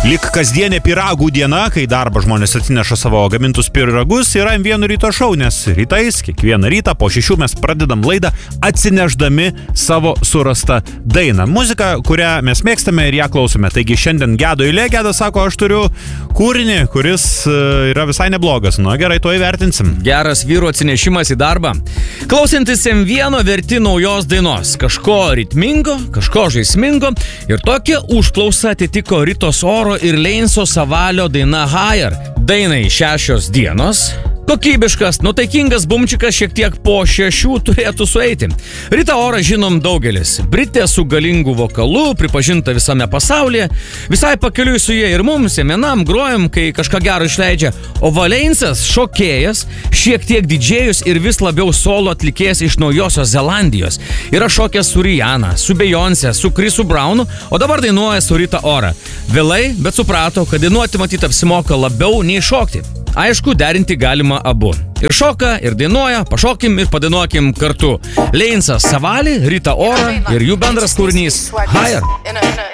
Lik kasdienė pyragų diena, kai darbą žmonės atsineša savo gamintus pyragus, yra M1 ryto šou, nes rytais, kiekvieną rytą po 6 mes pradedam laidą atsineždami savo surastą dainą. Muzika, kurią mes mėgstame ir ją klausome. Taigi šiandien Gedo eilė. Gedas sako, aš turiu kūrinį, kuris yra visai neblogas. Nu, gerai, to įvertinsim. Geras vyro atsinešimas į darbą. Klausantis M1 verti naujos dainos. Kažko ritmingo, kažko žaismingo ir tokia užklausa atitiko Ritos Oro ir Leinso Savalio daina Higher. Dainai 6 dienos. Kokybiškas, nutaikingas bumčikas šiek tiek po 6 turėtų sueiti. Rita Ora žinom daugelis. Britė su galingu vokalu, pripažinta visame pasaulyje. Visai pakeliui su jie ir mums, vienam grojam, kai kažką gero išleidžia. O Leinsas šokėjas, šiek tiek didžėjus ir vis labiau solo atlikėjas iš Naujosios Zelandijos. Yra šokęs su Rihanna, su Beyoncé, su Chrisu Brownu, o dabar dainuoja su Rita Ora. Vėlai, bet suprato, kad dainuoti matyt apsimoka labiau nei šokti. Aišku, derinti galima abu. Ir šoka, ir dainuoja, pašokim ir padainuokim kartu. Leinsas Savalį, Rita Ora ir jų bendras kūrinys Higher.